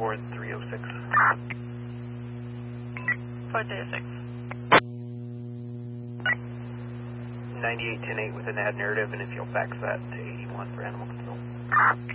306. 436. 9810-8 with an ad narrative, and if you'll fax that to 81 for animal control.